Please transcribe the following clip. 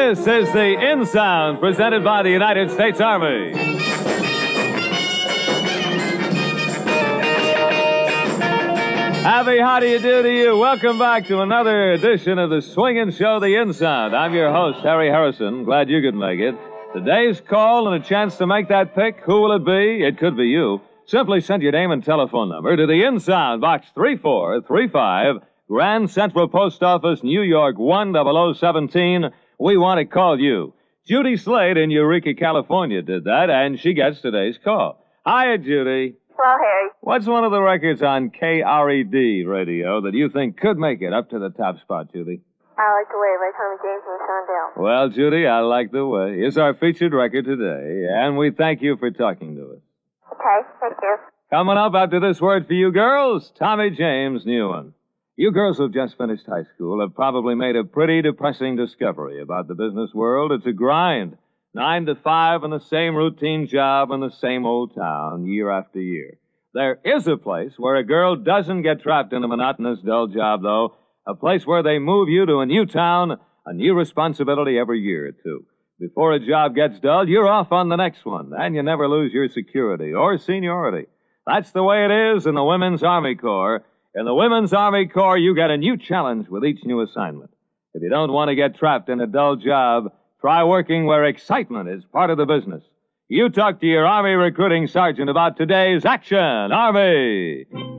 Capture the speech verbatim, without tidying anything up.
This is the In Sound presented by the United States Army. Happy how do you do to you? Welcome back to another edition of the swinging show, The In Sound. I'm your host, Harry Harrison. Glad you could make it. Today's call and a chance to make that pick. Who will it be? It could be you. Simply send your name and telephone number to the In Sound, Box three four three five, Grand Central Post Office, New York one zero zero one seven. We want to call you. Judy Slade in Eureka, California did that, and she gets today's call. Hiya, Judy. Well, Harry. What's one of the records on K R E D radio that you think could make it up to the top spot, Judy? I Like the Way by Tommy James and the Shondells. Well, Judy, I Like the Way is our featured record today, and we thank you for talking to us. Okay, thank you. Coming up after this word for you girls, Tommy James' new one. You girls who've just finished high school have probably made a pretty depressing discovery about the business world. It's a grind. Nine to five and the same routine job in the same old town year after year. There is a place where a girl doesn't get trapped in a monotonous, dull job, though. A place where they move you to a new town, a new responsibility every year or two. Before a job gets dull, you're off on the next one, and you never lose your security or seniority. That's the way it is in the Women's Army Corps. In the Women's Army Corps, you get a new challenge with each new assignment. If you don't want to get trapped in a dull job, try working where excitement is part of the business. You talk to your Army recruiting sergeant about today's Action Army.